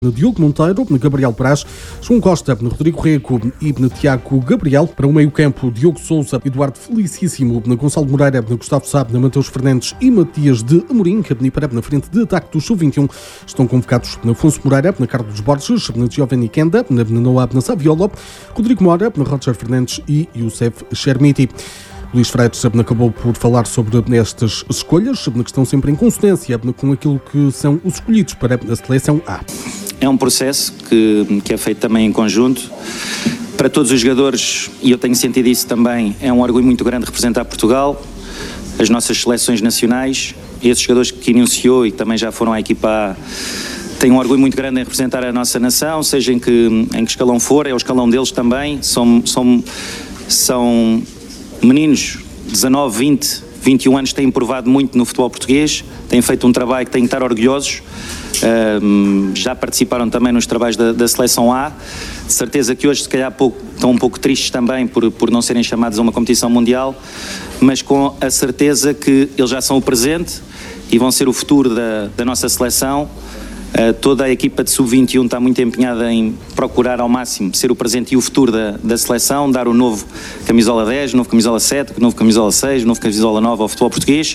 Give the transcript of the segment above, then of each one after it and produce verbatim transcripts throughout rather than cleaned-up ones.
Diogo Monteiro, Gabriel Braz, João Costa, Rodrigo Rego e Tiago Gabriel. Para o meio-campo, Diogo Sousa, Eduardo Felicíssimo, Gonçalo Moreira, Gustavo Sá, Mateus Fernandes e Matias de Amorim. Para na frente de ataque do sub vinte e um estão convocados Afonso Moreira, Carlos Borges, Giovanni Kenda, Noab Saviola, Rodrigo Mora, Roger Fernandes e Youssef Chermiti. Luís Freitas acabou por falar sobre estas escolhas, que estão sempre em consonância com aquilo que são os escolhidos para a seleção A. É um processo que, que é feito também em conjunto. Para todos os jogadores, e eu tenho sentido isso também, é um orgulho muito grande representar Portugal, as nossas seleções nacionais. Esses jogadores que iniciou e também já foram à equipa A têm um orgulho muito grande em representar a nossa nação, seja em que, em que escalão for, é o escalão deles também. São, são, são meninos, dezanove, vinte, vinte e um anos, têm provado muito no futebol português, têm feito um trabalho que têm que estar orgulhosos. Um, já participaram também nos trabalhos da, da seleção A. De certeza que hoje se calhar pouco, estão um pouco tristes também por, por não serem chamados a uma competição mundial, mas com a certeza que eles já são o presente e vão ser o futuro da, da nossa seleção. Uh, toda a equipa de sub vinte e um está muito empenhada em procurar ao máximo ser o presente e o futuro da, da seleção, dar o novo camisola dez, o novo camisola sete, o novo camisola seis, o novo camisola nove ao futebol português.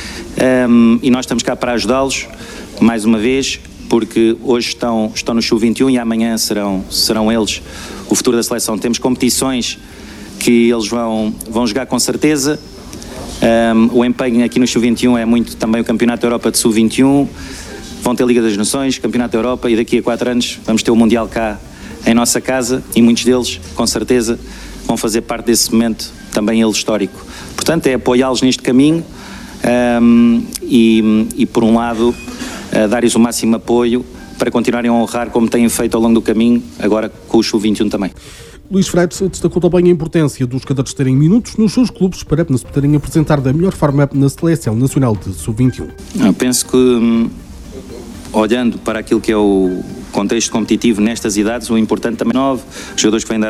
Um, e nós estamos cá para ajudá-los mais uma vez, porque hoje estão, estão no sub vinte e um e amanhã serão, serão eles o futuro da seleção. Temos competições que eles vão, vão jogar com certeza. Um, o empenho aqui no sub vinte e um é muito também o Campeonato da Europa de sub vinte e um, vão ter Liga das Nações, Campeonato da Europa, e daqui a quatro anos vamos ter o Mundial cá em nossa casa, e muitos deles, com certeza, vão fazer parte desse momento também ele histórico. Portanto, é apoiá-los neste caminho um, e, e, por um lado, uh, dar-lhes o máximo apoio para continuarem a honrar como têm feito ao longo do caminho, agora com o sub vinte e um também. Luís Freitas destacou também a importância dos jogadores terem minutos nos seus clubes para se poderem apresentar da melhor forma na Seleção Nacional de sub vinte e um. Eu penso que, hum, olhando para aquilo que é o contexto competitivo nestas idades, o importante também é nove, jogadores que vêm dar